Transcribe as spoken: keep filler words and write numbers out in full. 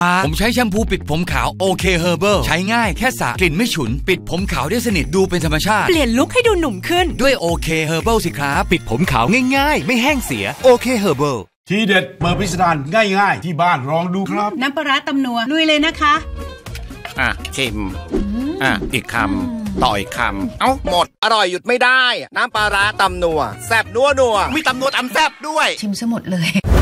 ผมใช้แชมพูปิดผมขาวโอเคเฮอร์เบิลใช้ง่ายแค่สระกลิ่นไม่ฉุนปิดผมขาวได้สนิทดูเป็นธรรมชาติเปลี่ยนลุคให้ดูหนุ่มขึ้นด้วยโอเคเฮอร์เบิลสิครับปิดผมขาวง่ายๆไม่แห้งเสียโอเคเฮอร์เบิลทีเด็ดเปิดพิสดารง่ายๆที่บ้านลองดูครับน้ำปลาร้าตำนัวลุยเลยนะคะอ่ะชิมอ่ะอีกคำต่ออีกคำเอ้าหมดอร่อยหยุดไม่ได้น้ำปลาร้าตำนัวแซ่บนัวนัวมีตำนัวตำแซ่บด้วยชิมซะหมดเลย